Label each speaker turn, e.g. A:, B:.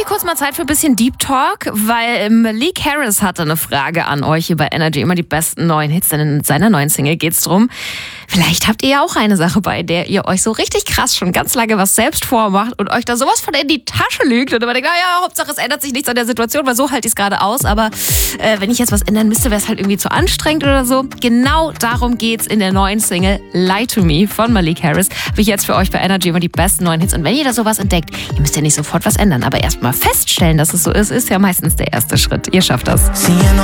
A: ihr kurz mal Zeit für ein bisschen Deep Talk? Weil Malik Harris hatte eine Frage an euch hier bei Energy. Immer die besten neuen Hits, denn in seiner neuen Single geht's drum. Vielleicht habt ihr ja auch eine Sache, bei der ihr euch so richtig krass schon ganz lange was selbst vormacht und euch da sowas von in die Tasche lügt und immer denkt, naja, Hauptsache es ändert sich nichts an der Situation, weil so halte ich es gerade aus. Aber wenn ich jetzt was ändern müsste, wäre es halt irgendwie zu anstrengend oder so. Genau darum geht's in der neuen Single Lie to Me von Malik Harris. Habe ich jetzt für euch bei Energy immer die besten neuen Hits. Und wenn ihr da sowas entdeckt, ihr müsst ja nicht sofort was ändern, aber erstmal feststellen, dass es so ist ja meistens der erste Schritt. Ihr schafft das.